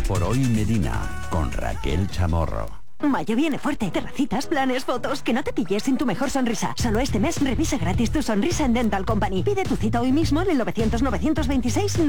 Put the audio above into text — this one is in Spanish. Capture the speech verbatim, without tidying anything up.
por Hoy Medina, con Raquel Chamorro. Mayo viene fuerte. Terracitas, planes, fotos. Que no te pilles sin tu mejor sonrisa. Solo este mes revisa gratis tu sonrisa en Dental Company. Pide tu cita hoy mismo en el novecientos, novecientos veintiséis,